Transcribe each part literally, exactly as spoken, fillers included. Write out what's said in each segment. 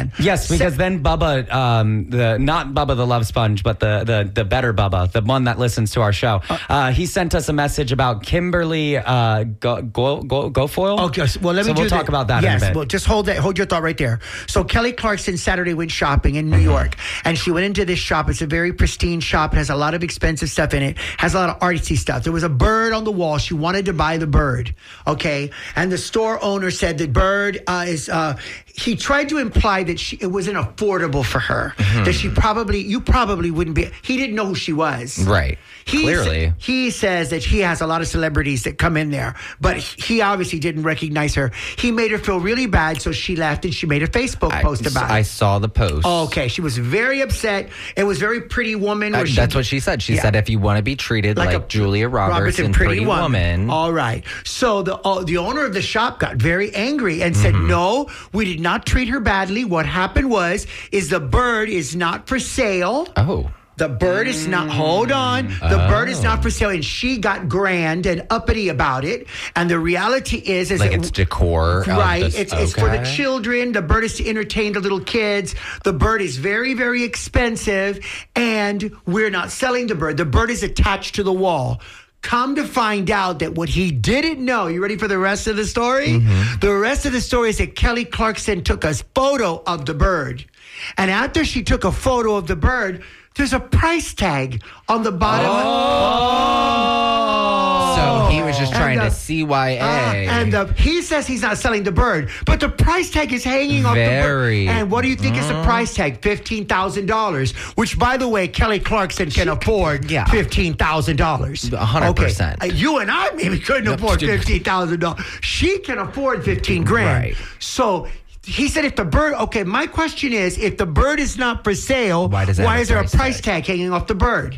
Yes, because then Bubba, um, the not Bubba the Love Sponge, but the the the better Bubba, the one that listens to our show, uh, he sent us a message about Kimberly uh, Go, Go, Go, Gofoyle. Okay, well let me. So do we'll talk that. about that yes, in a bit. Well, just hold that. Hold your thought right there. So Kelly Clarkson Saturday went shopping in New Mm-hmm. York, and she went into this shop. It's a very pristine shop. It has a lot of expensive stuff in it. Has a lot of artsy stuff. There was a bird on the wall. She wanted to buy the bird. Okay, and the store owner said the bird uh, is. Uh, he tried to imply that she, it wasn't affordable for her. Mm-hmm. That she probably, you probably wouldn't be. He didn't know who she was. Right. He Clearly. Sa- he says that he has a lot of celebrities that come in there, but he obviously didn't recognize her. He made her feel really bad, so she left and she made a Facebook I, post about I it. saw the post. Oh, okay. She was very upset. It was very Pretty Woman. Where Uh, she, that's what she said. She Yeah. said if you want to be treated like, a Julia Roberts in Pretty, Woman. All right. So the uh, the owner of the shop got very angry and said, Mm-hmm. no, we did not treat her badly. What happened was, is the bird is not for sale. Oh. The bird is not, hold on. The Oh. bird is not for sale. And she got grand and uppity about it. And the reality is, is Like that, it's decor. of right. the- It's, it's for the okay. children. The bird is to entertain the little kids. The bird is very, very expensive. And we're not selling the bird. The bird is attached to the wall. Come to find out that what he didn't know, you ready for the rest of the story? Mm-hmm. The rest of the story is that Kelly Clarkson took a photo of the bird. And after she took a photo of the bird, there's a price tag on the bottom. Oh. So he was just And trying the- to C Y A. Uh, and the, he says he's not selling the bird, but the price tag is hanging off the Very. bird. And what do you think is the price tag? fifteen thousand dollars, which, by the way, Kelly Clarkson can afford yeah. fifteen thousand dollars. one hundred percent. Okay. Uh, You and I maybe couldn't afford fifteen thousand dollars. She can afford fifteen grand. Right. So he said if the bird, okay, my question is, if the bird is not for sale, Why does it why have is a there a price price tag? tag hanging off the bird?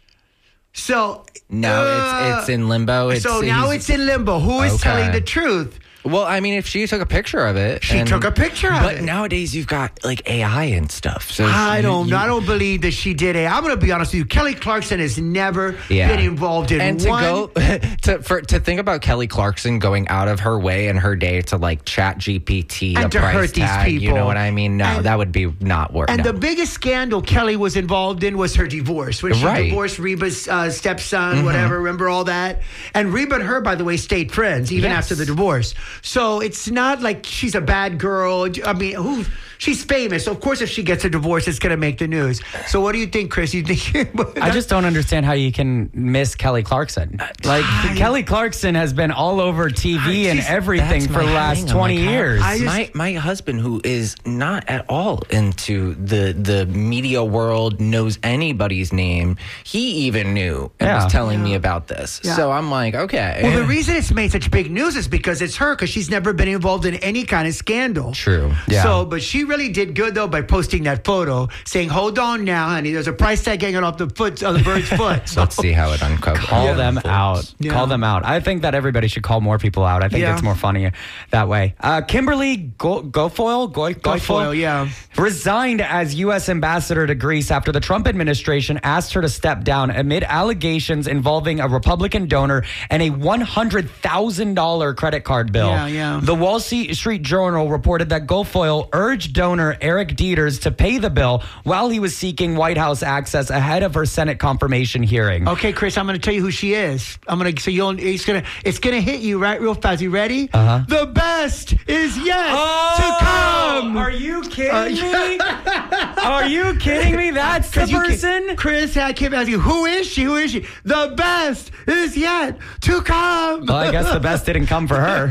So No, uh, it's it's in limbo. It's, so now he's- it's in limbo. Who is Okay. telling the truth? Well, I mean, if she took a picture of it, She and- took a picture of but it. nowadays you've got like A I and stuff. So I you- don't. you- I don't believe that she did it. I'm going to be honest with you. Kelly Clarkson has never Yeah. been involved in and to one. go to for to think about Kelly Clarkson going out of her way in her day to like chat G P T a And to price hurt these tag, you people. know what I mean? No, And- that would be not work. and no. the biggest scandal Kelly was involved in was her divorce. When she Right. divorced Reba's uh, stepson, whatever, remember all that? And Reba and her, by the way, stayed friends even Yes. after the divorce. So it's not like she's a bad girl. I mean, who? She's famous. So of course, if she gets a divorce, it's going to make the news. So what do you think, Chris? You think? I just don't understand how you can miss Kelly Clarkson. Like I- Kelly Clarkson has been all over T V and She's- everything That's for the my last thing. I'm twenty like, how- years. I just- my my husband, who is not at all into the the media world, knows anybody's name. He even knew and Yeah. was telling me about this. Yeah. So I'm like, okay. Well, the reason it's made such big news is because it's her, because she's never been involved in any kind of scandal. True. Yeah. So, but she really did good though by posting that photo, saying, "Hold on now, honey. There's a price tag hanging off the foot of the bird's foot." So, Let's see how it uncovers. Call them out. Yeah. Call them out. I think that everybody should call more people out. I think Yeah. it's more funny that way. Uh, Kimberly Go- Gofoyle, Go- Guilfoyle, yeah. resigned as U S ambassador to Greece after the Trump administration asked her to step down amid allegations involving a Republican donor and a one hundred thousand dollars credit card bill. Yeah, yeah. The Wall Street Journal reported that Guilfoyle urged donor Eric Dieters to pay the bill while he was seeking White House access ahead of her Senate confirmation hearing. okay, Chris, I'm going to tell you who she is. I'm going to so you'll it's going to it's going to hit you right real fast. You ready? Uh-huh. The best is yet to come. Are you kidding Uh, me? Are you kidding me? That's the 'Cause you person? can't- Chris, I keep asking you, who is she? Who is she? The best is yet to come. Well, I guess the best didn't come for her.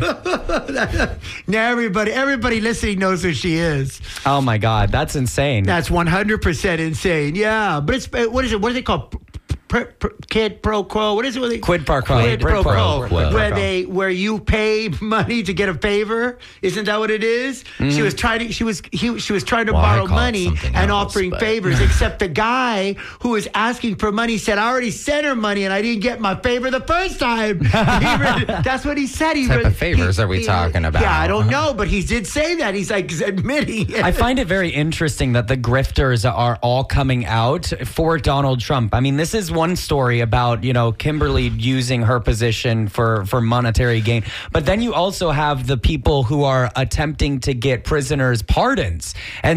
Now everybody, everybody listening knows who she is. Oh my God, that's insane. That's one hundred percent insane. Yeah, but it's uh, what is it? What is it called? Pr- pr- Kid pro quo. What is it? What they, Quid pro quo. Quid pro Quid pro quo. quo. Where they where you pay money to get a favor. Isn't that what it is? She was trying to. She was he. She was trying to Well, I borrow call it money something and else, offering but- favors. Except the guy who was asking for money said, "I already sent her money and I didn't get my favor the first time." He really- that's what he said. He What type really- of favors he- are we he- talking about? Yeah, I don't know, but he did say that. He's like admitting it. I find it very interesting that the grifters are all coming out for Donald Trump. I mean, this is one story about, you know, Kimberly using her position for, for monetary gain. But then you also have the people who are attempting to get prisoners pardons. And